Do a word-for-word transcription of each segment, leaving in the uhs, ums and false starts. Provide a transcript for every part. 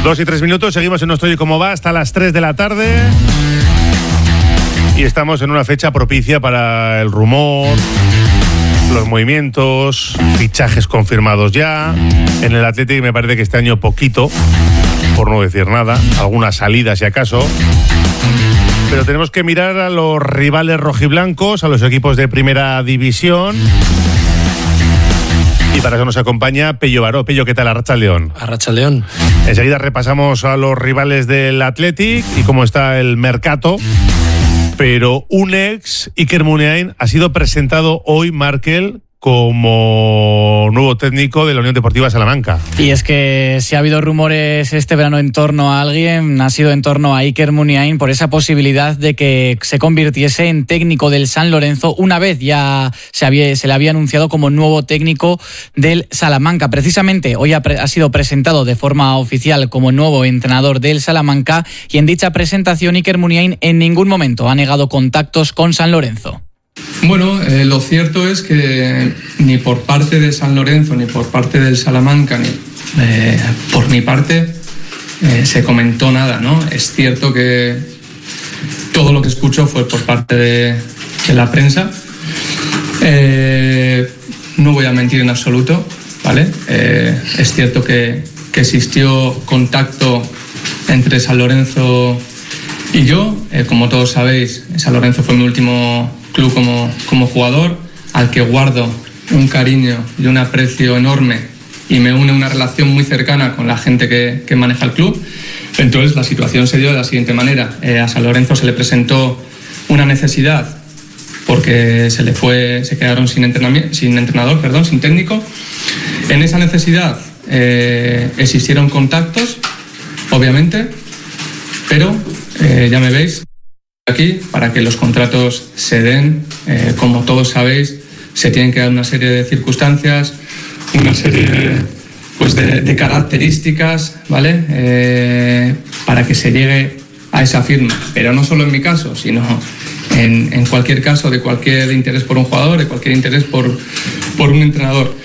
Dos y tres minutos, seguimos en nuestro Oye Cómo Va hasta las tres de la tarde. Y estamos en una fecha propicia para el rumor, los movimientos, fichajes confirmados ya. En el Athletic me parece que este año poquito, por no decir nada, algunas salidas si acaso. Pero tenemos que mirar a los rivales rojiblancos, a los equipos de primera división. Y para eso nos acompaña Pello Baró. Pello, ¿qué tal? Arratsaldeon. Arratsaldeon. Enseguida repasamos a los rivales del Athletic y cómo está el mercado. Pero un ex, Iker Muniain, ha sido presentado hoy, Markel, como nuevo técnico de la Unión Deportiva Salamanca. Y es que si ha habido rumores este verano en torno a alguien, ha sido en torno a Iker Muniain por esa posibilidad de que se convirtiese en técnico del San Lorenzo una vez ya se, había, se le había anunciado como nuevo técnico del Salamanca. Precisamente hoy ha, pre, ha sido presentado de forma oficial como nuevo entrenador del Salamanca y en dicha presentación Iker Muniain en ningún momento ha negado contactos con San Lorenzo. Bueno, eh, lo cierto es que ni por parte de San Lorenzo, ni por parte del Salamanca, ni eh, por mi parte, eh, se comentó nada, ¿no? Es cierto que todo lo que escucho fue por parte de, de la prensa. Eh, no voy a mentir en absoluto, ¿vale? Eh, es cierto que, que existió contacto entre San Lorenzo y yo. Eh, como todos sabéis, San Lorenzo fue mi último club como, como jugador, al que guardo un cariño y un aprecio enorme y me une una relación muy cercana con la gente que, que maneja el club. Entonces la situación se dio de la siguiente manera. Eh, a San Lorenzo se le presentó una necesidad porque se le fue, se quedaron sin, entrenamiento, sin entrenador, perdón, sin técnico. En esa necesidad eh, existieron contactos, obviamente, pero eh, ya me veis aquí para que los contratos se den. Eh, como todos sabéis, se tienen que dar una serie de circunstancias, una serie pues, de, de características, ¿vale? Eh, para que se llegue a esa firma. Pero no solo en mi caso, sino en, en cualquier caso de cualquier interés por un jugador, de cualquier interés por, por un entrenador.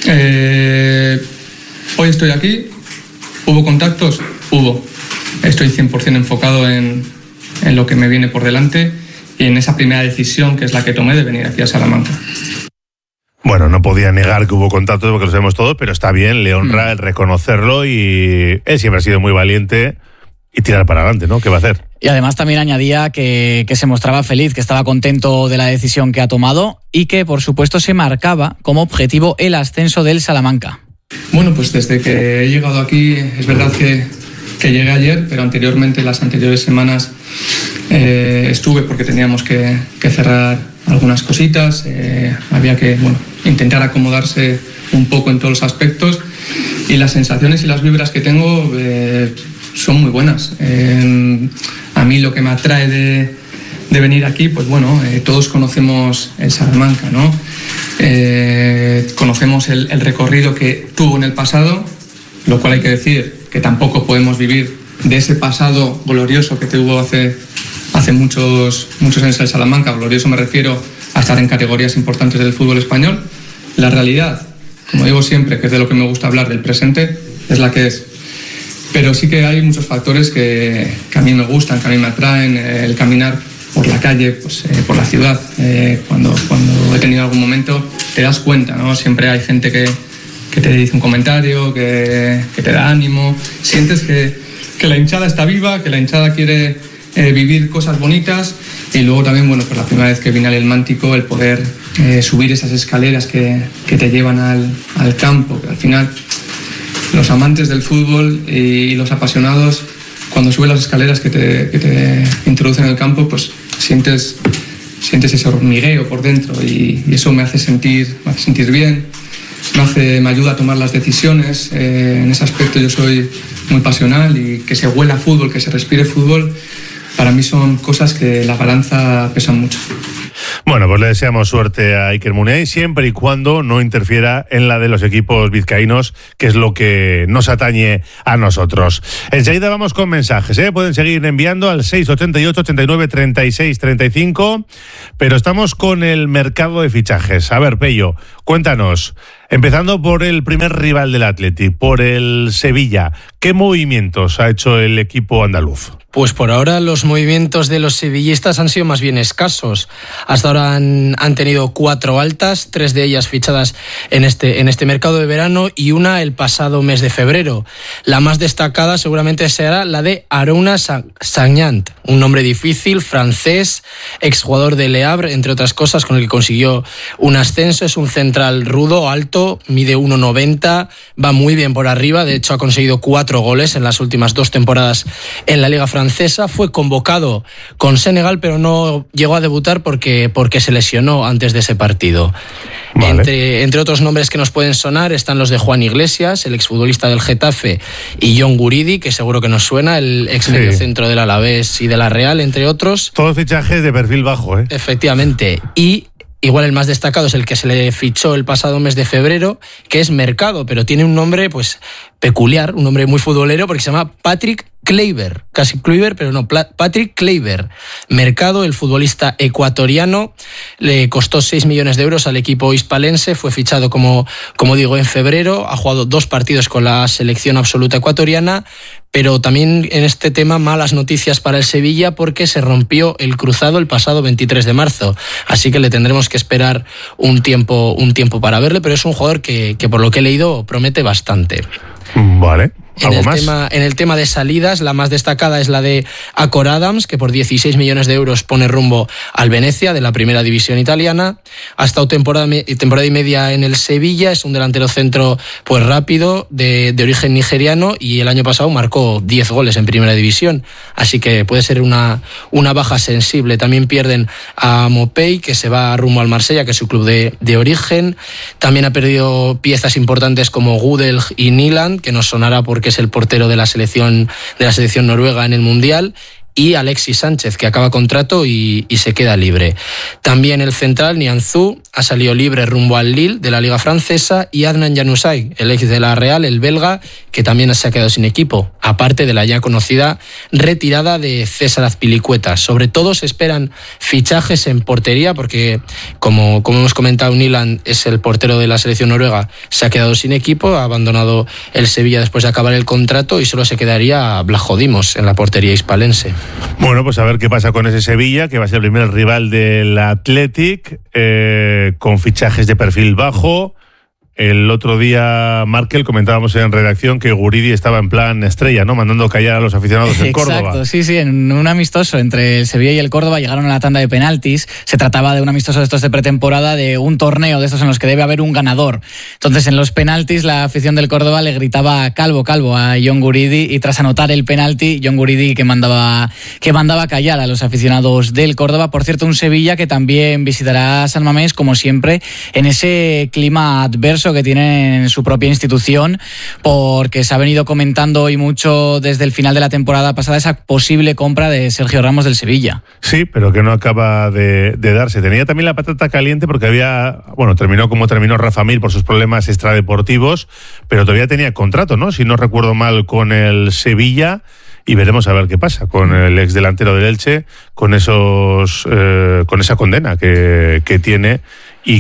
Eh, hoy estoy aquí. ¿Hubo contactos? Hubo. Estoy cien por ciento enfocado en en lo que me viene por delante y en esa primera decisión que es la que tomé de venir aquí a Salamanca. Bueno, no podía negar que hubo contactos porque lo sabemos todos, pero está bien, le honra mm. el reconocerlo y él siempre ha sido muy valiente y tirar para adelante, ¿no? ¿Qué va a hacer? Y además también añadía que, que se mostraba feliz, que estaba contento de la decisión que ha tomado y que, por supuesto, se marcaba como objetivo el ascenso del Salamanca. Bueno, pues desde que he llegado aquí, es verdad que que llegué ayer, pero anteriormente, las anteriores semanas, eh, estuve porque teníamos que, que cerrar algunas cositas, eh, había que bueno, intentar acomodarse un poco en todos los aspectos y las sensaciones y las vibras que tengo eh, son muy buenas. Eh, a mí lo que me atrae de, de venir aquí, pues bueno, eh, todos conocemos el Salamanca, ¿no? Eh, conocemos el, el recorrido que tuvo en el pasado, lo cual hay que decir que tampoco podemos vivir de ese pasado glorioso que tuvo hace, hace muchos, muchos años el Salamanca. Glorioso me refiero a estar en categorías importantes del fútbol español. La realidad, como digo siempre, que es de lo que me gusta hablar, del presente, es la que es. Pero sí que hay muchos factores que, que a mí me gustan, que a mí me atraen. El caminar por la calle, pues, eh, por la ciudad, eh, cuando, cuando he tenido algún momento, te das cuenta, ¿no? Siempre hay gente que que te dice un comentario, que, que te da ánimo, sientes que, que la hinchada está viva, que la hinchada quiere eh, vivir cosas bonitas y luego también, bueno, pues la primera vez que vine al El Mántico, el poder eh, subir esas escaleras que, que te llevan al, al campo, que al final los amantes del fútbol y los apasionados, cuando suben las escaleras que te, que te introducen en el campo, pues sientes, sientes ese hormigueo por dentro y, y eso me hace sentir, me hace sentir bien. Me, hace, me ayuda a tomar las decisiones. Eh, en ese aspecto yo soy muy pasional y que se huela fútbol, que se respire fútbol, para mí son cosas que la balanza pesan mucho. Bueno, pues le deseamos suerte a Iker Muniain siempre y cuando no interfiera en la de los equipos vizcaínos, que es lo que nos atañe a nosotros. Enseguida vamos con mensajes, ¿eh? Pueden seguir enviando al seis ochenta y ocho, ochenta y nueve, treinta y seis, treinta y cinco, pero estamos con el mercado de fichajes. A ver, Pello, cuéntanos, Empezando por el primer rival del Athletic, por el Sevilla. ¿Qué movimientos ha hecho el equipo andaluz? Pues por ahora los movimientos de los sevillistas han sido más bien escasos. Hasta ahora han, han tenido cuatro altas, tres de ellas fichadas en este, en este mercado de verano y una el pasado mes de febrero. La más destacada seguramente será la de Arona Sagnan, un nombre difícil, francés, exjugador de Le Havre, entre otras cosas, con el que consiguió un ascenso. Es un central rudo, alto, mide uno noventa, va muy bien por arriba, de hecho ha conseguido cuatro goles en las últimas dos temporadas en la Liga Francesa. Fue convocado con Senegal, pero no llegó a debutar porque, porque se lesionó antes de ese partido. Vale. Entre, entre otros nombres que nos pueden sonar están los de Juan Iglesias, el exfutbolista del Getafe, y John Guridi, que seguro que nos suena, el ex mediocentro sí. del Alavés y de la Real, entre otros. Todos fichajes de perfil bajo, ¿eh? Efectivamente. Y igual el más destacado es el que se le fichó el pasado mes de febrero, que es Mercado, pero tiene un nombre pues peculiar, un nombre muy futbolero, porque se llama Patrick Kluivert, casi Kluivert, pero no, Patrick Kluivert. Mercado, el futbolista ecuatoriano, le costó seis millones de euros al equipo hispalense, fue fichado, como, como digo, en febrero, ha jugado dos partidos con la selección absoluta ecuatoriana, pero también en este tema malas noticias para el Sevilla porque se rompió el cruzado el pasado veintitrés de marzo, así que le tendremos que esperar un tiempo, un tiempo para verle, pero es un jugador que, que por lo que he leído promete bastante. Vale. En el, tema, en el tema de salidas, la más destacada es la de Acor Adams, que por dieciséis millones de euros pone rumbo al Venecia, de la primera división italiana. Ha estado temporada, temporada y media en el Sevilla, es un delantero centro pues rápido, de, de origen nigeriano, y el año pasado marcó diez goles en primera división, así que puede ser una, una baja sensible. También pierden a Mopey, que se va rumbo al Marsella, que es su club de, de origen. También ha perdido piezas importantes como Gudel y Nyland, que nos sonará porque que es el portero de la selección de la selección noruega en el Mundial, y Alexis Sánchez, que acaba contrato y, y se queda libre. También el central, Nianzou, ha salido libre rumbo al Lille de la Liga Francesa, y Adnan Januzaj, el ex de la Real, el belga, que también se ha quedado sin equipo, aparte de la ya conocida retirada de César Azpilicueta. Sobre todo se esperan fichajes en portería, porque como, como hemos comentado, Nyland es el portero de la selección noruega, se ha quedado sin equipo, ha abandonado el Sevilla después de acabar el contrato y solo se quedaría Blajo Dimos en la portería hispalense. Bueno, pues a ver qué pasa con ese Sevilla, que va a ser el primer rival del Athletic, eh, con fichajes de perfil bajo. El otro día, Markel, comentábamos en redacción que Guridi estaba en plan estrella, ¿no? Mandando callar a los aficionados en Córdoba. Exacto, sí, sí, en un amistoso entre el Sevilla y el Córdoba llegaron a la tanda de penaltis. Se trataba de un amistoso de estos de pretemporada, de un torneo de estos en los que debe haber un ganador. Entonces, en los penaltis, la afición del Córdoba le gritaba calvo, calvo a John Guridi, y tras anotar el penalti, John Guridi que mandaba, que mandaba callar a los aficionados del Córdoba. Por cierto, un Sevilla que también visitará San Mamés, como siempre, en ese clima adverso que tiene en su propia institución, porque se ha venido comentando hoy mucho desde el final de la temporada pasada esa posible compra de Sergio Ramos del Sevilla. Sí, pero que no acaba de, de darse. Tenía también la patata caliente porque había, bueno, terminó como terminó Rafa Mir por sus problemas extradeportivos, pero todavía tenía contrato, ¿no? Si no recuerdo mal, con el Sevilla. Y veremos a ver qué pasa con el ex delantero del Elche, con esos, eh, con esa condena que, que tiene, y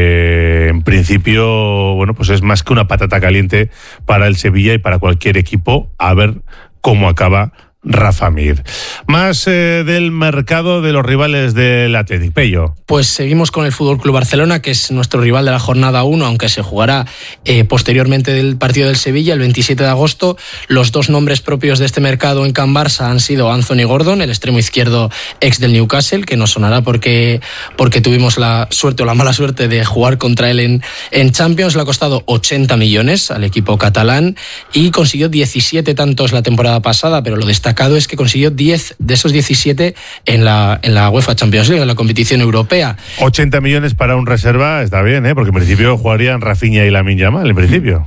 que en principio, bueno, pues es más que una patata caliente para el Sevilla y para cualquier equipo. A ver cómo acaba Rafa Mir. Más eh, del mercado de los rivales del Athletic. Pello. Pues seguimos con el F C Barcelona, que es nuestro rival de la jornada uno, aunque se jugará eh, posteriormente del partido del Sevilla, el veintisiete de agosto. Los dos nombres propios de este mercado en Can Barça han sido Anthony Gordon, el extremo izquierdo ex del Newcastle, que nos sonará porque, porque tuvimos la suerte o la mala suerte de jugar contra él en, en Champions. Le ha costado ochenta millones al equipo catalán y consiguió diecisiete tantos la temporada pasada, pero lo destacado es que consiguió diez de esos diecisiete en la, en la UEFA Champions League, en la competición europea. ochenta millones para un reserva está bien, ¿eh? Porque en principio jugarían Rafinha y Lamine Yamal, en principio.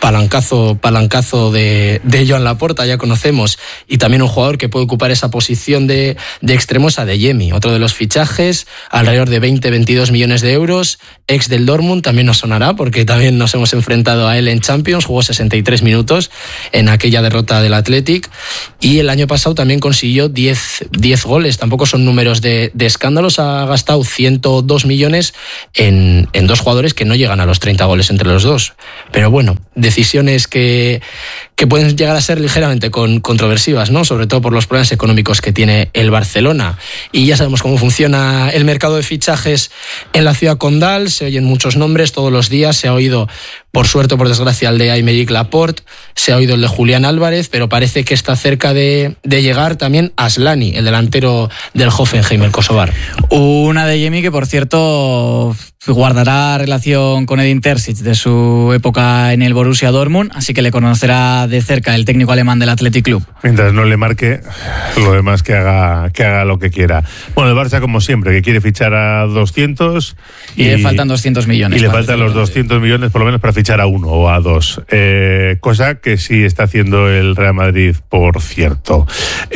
palancazo, palancazo de, de Joan Laporta, ya conocemos, y también un jugador que puede ocupar esa posición de, de extremo es Adeyemi, otro de los fichajes, alrededor de veinte a veintidós millones de euros, ex del Dortmund, también nos sonará porque también nos hemos enfrentado a él en Champions, jugó sesenta y tres minutos en aquella derrota del Athletic, y el año pasado también consiguió diez goles, tampoco son números de, de escándalos, ha gastado ciento dos millones en, en dos jugadores que no llegan a los treinta goles entre los dos, pero bueno, decisiones que, que pueden llegar a ser ligeramente con, controversivas, ¿no? Sobre todo por los problemas económicos que tiene el Barcelona, y ya sabemos cómo funciona el mercado de fichajes en la ciudad condal, se oyen muchos nombres todos los días, se ha oído, por suerte o por desgracia, el de Aymeric Laporte, se ha oído el de Julián Álvarez, pero parece que está cerca de, de llegar también Aslani, el delantero del Hoffenheim, el kosovar. Una Adeyemi que, por cierto, guardará relación con Edin Terzic de su época en el Borussia Dortmund, así que le conocerá de cerca el técnico alemán del Athletic Club. Mientras no le marque, lo demás que haga, que haga lo que quiera. Bueno, el Barça, como siempre, que quiere fichar a doscientos y, y le faltan doscientos millones. Y le faltan los doscientos millones por lo menos para fichar a uno o a dos. Eh, cosa que sí está haciendo el Real Madrid, por cierto.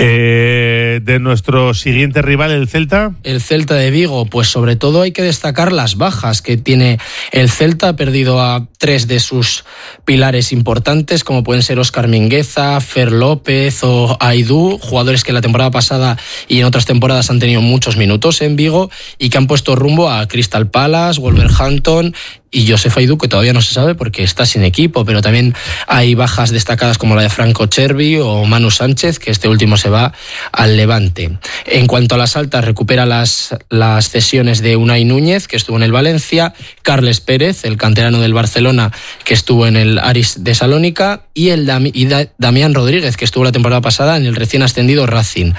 Eh, de nuestro siguiente rival, el Celta. El Celta de Vigo, pues sobre todo hay que destacar las bajas que tiene el Celta. Ha perdido a tres de sus pilares importantes, como pueden ser Óscar Mingueza, Fer López o Aidú, jugadores que la temporada pasada y en otras temporadas han tenido muchos minutos en Vigo y que han puesto rumbo a Crystal Palace, Wolverhampton y Josef Aidú, que todavía no se sabe porque está sin equipo, pero también hay bajas destacadas como la de Franco Cervi o Manu Sánchez, que este último se va al Levante. En cuanto a las altas, recupera las, las cesiones de Unai Núñez, que estuvo en el Valencia, Carles Pérez, el canterano del Barcelona, que estuvo en el Aris de Salónica, y el Dami, y da, Damián Rodríguez, que estuvo la temporada pasada en el recién ascendido Racing.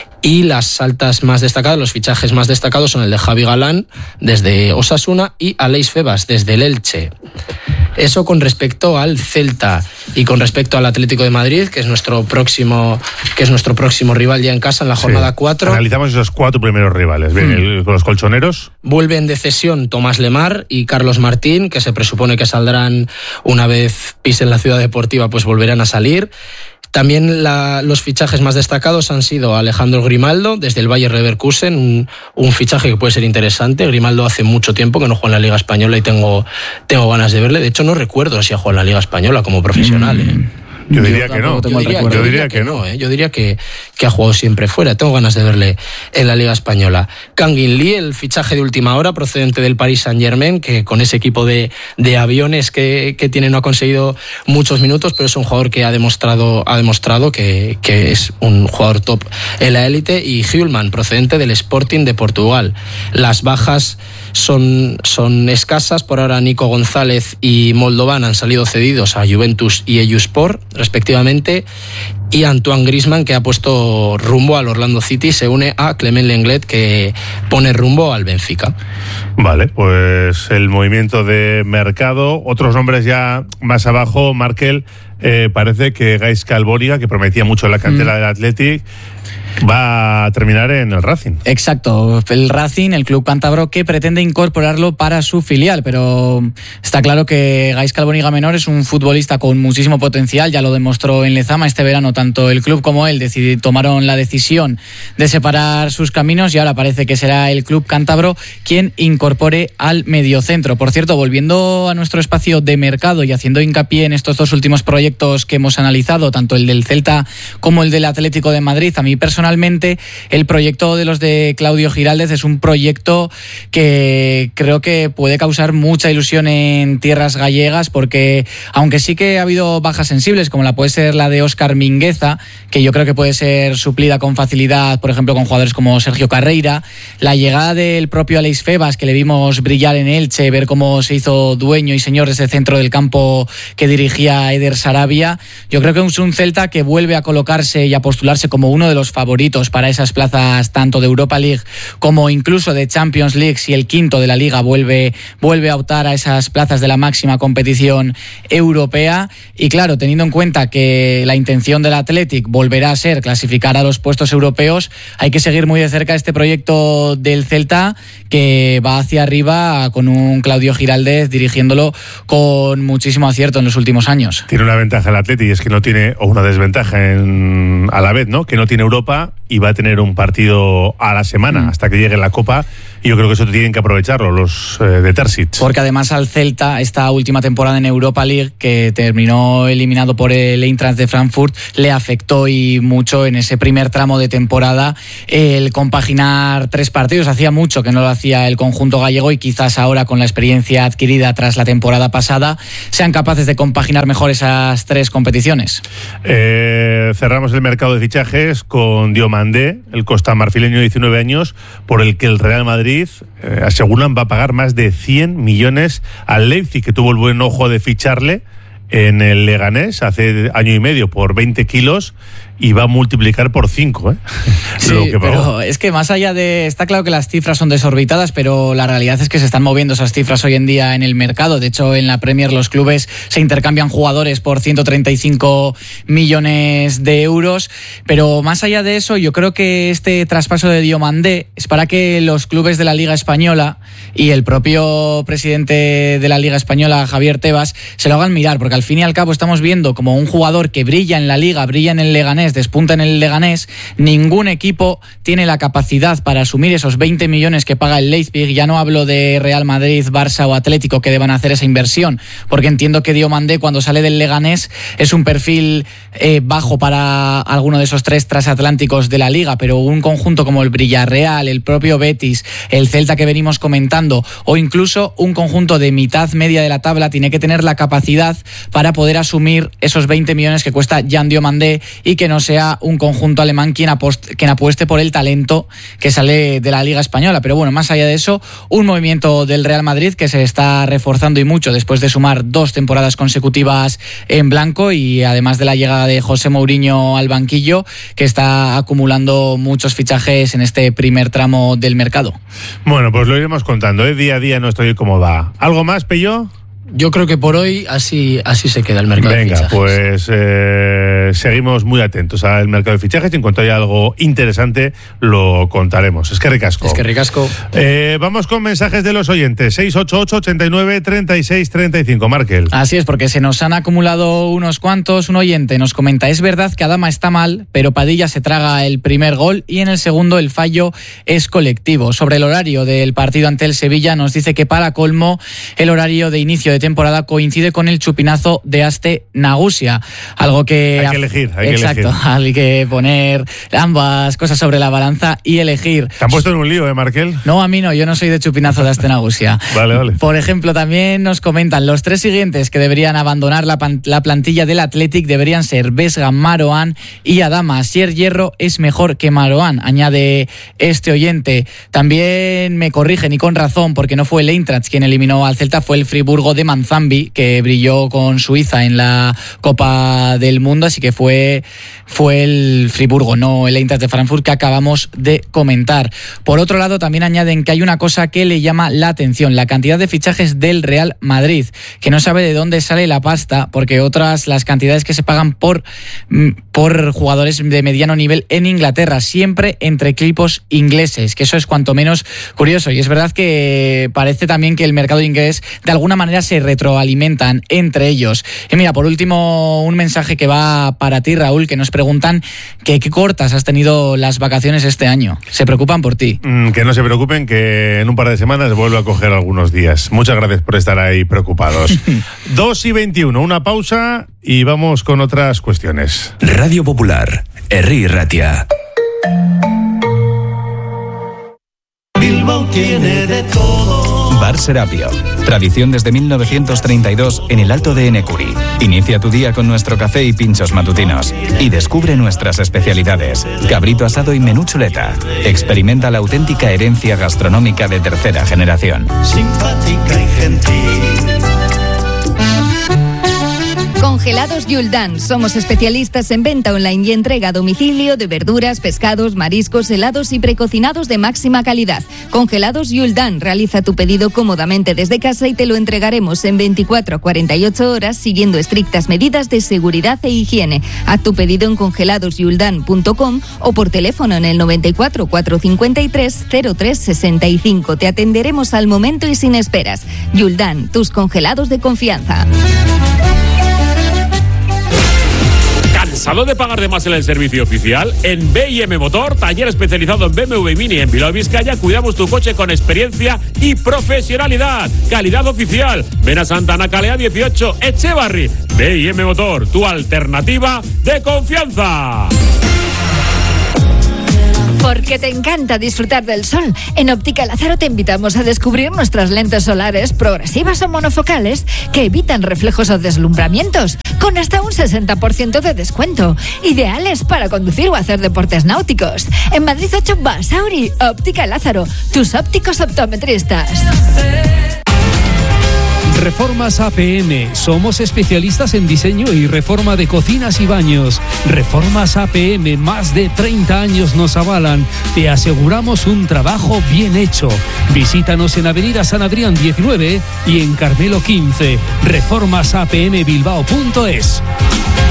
Y las altas más destacadas, los fichajes más destacados son el de Javi Galán desde Osasuna y Aleix Febas desde el Elche. Eso con respecto al Celta, y con respecto al Atlético de Madrid, que es nuestro próximo, que es nuestro próximo rival ya en casa en la jornada cuatro. Sí. Analizamos esos cuatro primeros rivales. Bien, hmm. el, los colchoneros. Vuelven de cesión Tomás Lemar y Carlos Martín, que se presupone que saldrán una vez pisen la ciudad deportiva, pues volverán a salir. También la, los fichajes más destacados han sido Alejandro Grimaldo desde el Bayer Leverkusen, un, un fichaje que puede ser interesante. Grimaldo hace mucho tiempo que no juega en la Liga Española y tengo, tengo ganas de verle. De hecho, no recuerdo si ha jugado en la Liga Española como profesional. ¿eh? Yo diría yo que no. Yo diría, yo diría que, que no. ¿eh? Yo diría que, que ha jugado siempre fuera. Tengo ganas de verle en la Liga Española. Kangin Lee, el fichaje de última hora procedente del Paris Saint-Germain, que con ese equipo de, de aviones que, que tiene no ha conseguido muchos minutos, pero es un jugador que ha demostrado, ha demostrado que, que es un jugador top en la élite. Y Hjulman, procedente del Sporting de Portugal. Las bajas son, son escasas. Por ahora Nico González y Moldovan han salido cedidos a Juventus y Eyuspor, respectivamente, y Antoine Griezmann, que ha puesto rumbo al Orlando City, se une a Clement Lenglet, que pone rumbo al Benfica. Vale, pues el movimiento de mercado. Otros nombres ya más abajo, Markel, eh, parece que Gaizka Albóniga, que prometía mucho en la cantera mm. del Athletic, va a terminar en el Racing. Exacto, el Racing, el club cántabro, que pretende incorporarlo para su filial, pero está claro que Gaizka Albóniga menor es un futbolista con muchísimo potencial, ya lo demostró en Lezama este verano. Tanto el club como él decidí, tomaron la decisión de separar sus caminos y ahora parece que será el club cántabro quien incorpore al mediocentro. Por cierto, volviendo a nuestro espacio de mercado y haciendo hincapié en estos dos últimos proyectos que hemos analizado, tanto el del Celta como el del Atlético de Madrid, a mí personalmente Personalmente, el proyecto de los de Claudio Giraldez es un proyecto que creo que puede causar mucha ilusión en tierras gallegas, porque aunque sí que ha habido bajas sensibles, como la puede ser la de Óscar Mingueza, que yo creo que puede ser suplida con facilidad, por ejemplo, con jugadores como Sergio Carreira, la llegada del propio Aleix Febas, que le vimos brillar en Elche, ver cómo se hizo dueño y señor de ese centro del campo que dirigía Eder Sarabia, yo creo que es un Celta que vuelve a colocarse y a postularse como uno de los favoritos favoritos para esas plazas tanto de Europa League como incluso de Champions League, si el quinto de la Liga vuelve, vuelve a optar a esas plazas de la máxima competición europea. Y claro, teniendo en cuenta que la intención del Athletic volverá a ser clasificar a los puestos europeos, hay que seguir muy de cerca este proyecto del Celta, que va hacia arriba con un Claudio Giraldez dirigiéndolo con muchísimo acierto en los últimos años. Tiene una ventaja el Athletic, y es que no tiene, o una desventaja en, a la vez, ¿no? Que no tiene Europa y va a tener un partido a la semana mm. hasta que llegue la Copa, y yo creo que eso tienen que aprovecharlo los eh, de Terzic. Porque además al Celta, esta última temporada en Europa League, que terminó eliminado por el Eintracht de Frankfurt, le afectó y mucho en ese primer tramo de temporada el compaginar tres partidos. Hacía mucho que no lo hacía el conjunto gallego, y quizás ahora, con la experiencia adquirida tras la temporada pasada, sean capaces de compaginar mejor esas tres competiciones. Eh, cerramos el mercado de fichajes con Diomandé, el costamarfileño de diecinueve años, por el que el Real Madrid eh, aseguran va a pagar más de cien millones al Leipzig, que tuvo el buen ojo de ficharle en el Leganés hace año y medio por veinte kilos, y va a multiplicar por cinco, ¿eh? Sí, lo que pero es que más allá de... Está claro que las cifras son desorbitadas, pero la realidad es que se están moviendo esas cifras hoy en día en el mercado. De hecho, en la Premier los clubes se intercambian jugadores por ciento treinta y cinco millones de euros, pero más allá de eso, yo creo que este traspaso de Diomandé es para que los clubes de la Liga Española y el propio presidente de la Liga Española, Javier Tebas, se lo hagan mirar, porque al fin y al cabo estamos viendo como un jugador que brilla en la Liga, brilla en el Leganés, despunta en el Leganés, ningún equipo tiene la capacidad para asumir esos veinte millones que paga el Leipzig. Ya no hablo de Real Madrid, Barça o Atlético, que deban hacer esa inversión, porque entiendo que Diomandé, cuando sale del Leganés, es un perfil eh, bajo para alguno de esos tres transatlánticos de la Liga, pero un conjunto como el Villarreal, el propio Betis, el Celta que venimos comentando, o incluso un conjunto de mitad media de la tabla, tiene que tener la capacidad para poder asumir esos veinte millones que cuesta Jan Diomandé, y que no sea un conjunto alemán quien, apost- quien apueste por el talento que sale de la Liga Española. Pero bueno, más allá de eso, un movimiento del Real Madrid que se está reforzando y mucho después de sumar dos temporadas consecutivas en blanco, y además de la llegada de José Mourinho al banquillo, que está acumulando muchos fichajes en este primer tramo del mercado. Bueno, pues lo iremos contando, ¿eh? Día a día no estoy cómo va. ¿Algo más, Pello? Yo creo que por hoy así, así se queda el mercado Venga, de fichajes. pues eh, seguimos muy atentos al mercado de fichajes, y en cuanto haya algo interesante lo contaremos. Es que ricasco. Es que ricasco. Eh, vamos con mensajes de los oyentes. seis ocho ocho, ochenta y nueve, treinta y seis, treinta y cinco. Markel. Así es, porque se nos han acumulado unos cuantos. Un oyente nos comenta: es verdad que Adama está mal, pero Padilla se traga el primer gol, y en el segundo el fallo es colectivo. Sobre el horario del partido ante el Sevilla, nos dice que para colmo el horario de inicio de temporada coincide con el chupinazo de Aste Nagusia, algo que hay que elegir, hay exacto, que elegir. Hay que poner ambas cosas sobre la balanza y elegir. ¿Te han puesto en un lío, eh, Markel? No, a mí no, yo no soy de chupinazo de Aste Nagusia. Vale, vale. Por ejemplo, también nos comentan: los tres siguientes que deberían abandonar la, pan- la plantilla del Athletic deberían ser Vesga, Maroán y Adama. Sier Hierro es mejor que Maroán, añade este oyente. También me corrigen, y con razón, porque no fue el Eintracht quien eliminó al Celta, fue el Friburgo de Manzambi, que brilló con Suiza en la Copa del Mundo, así que fue, fue el Friburgo, no el Eintracht de Frankfurt, que acabamos de comentar. Por otro lado, también añaden que hay una cosa que le llama la atención: la cantidad de fichajes del Real Madrid, que no sabe de dónde sale la pasta, porque otras, las cantidades que se pagan por, por jugadores de mediano nivel en Inglaterra, siempre entre equipos ingleses, que eso es cuanto menos curioso. Y es verdad que parece también que el mercado inglés de alguna manera se retroalimentan entre ellos. Y mira, por último, un mensaje que va para ti, Raúl, que nos preguntan que qué cortas has tenido las vacaciones este año. Se preocupan por ti. Mm, que no se preocupen, que en un par de semanas vuelvo a coger algunos días. Muchas gracias por estar ahí preocupados. dos y veintiuno, una pausa y vamos con otras cuestiones. Radio Popular, Herri Ratia. Bilbao tiene de todo. Bar Serapio. Tradición desde mil novecientos treinta y dos en el Alto de Enecuri. Inicia tu día con nuestro café y pinchos matutinos. Y descubre nuestras especialidades: cabrito asado y menú chuleta. Experimenta la auténtica herencia gastronómica de tercera generación. Simpática y gentil. Con Congelados Yuldan. Somos especialistas en venta online y entrega a domicilio de verduras, pescados, mariscos, helados y precocinados de máxima calidad. Congelados Yuldan. Realiza tu pedido cómodamente desde casa y te lo entregaremos en veinticuatro a cuarenta y ocho horas siguiendo estrictas medidas de seguridad e higiene. Haz tu pedido en congelados yuldan punto com o por teléfono en el noventa y cuatro, cuatrocientos cincuenta y tres, cero tres sesenta y cinco. Te atenderemos al momento y sin esperas. Yuldan, tus congelados de confianza. ¿Cansado de pagar de más en el servicio oficial? En B I M Motor, taller especializado en B M W Mini en Bilbao, Vizcaya, cuidamos tu coche con experiencia y profesionalidad. Calidad oficial. Ven a Santana Calea dieciocho, Echevarri. B I M Motor, tu alternativa de confianza. Porque te encanta disfrutar del sol, en Óptica Lázaro te invitamos a descubrir nuestras lentes solares progresivas o monofocales que evitan reflejos o deslumbramientos, con hasta un sesenta por ciento de descuento, ideales para conducir o hacer deportes náuticos. En Madrid ocho, Basauri, Óptica Lázaro, tus ópticos optometristas. Reformas A P M. Somos especialistas en diseño y reforma de cocinas y baños. Reformas A P M, más de treinta años nos avalan. Te aseguramos un trabajo bien hecho. Visítanos en Avenida San Adrián diecinueve y en Carmelo quince. reformas a p m bilbao punto es.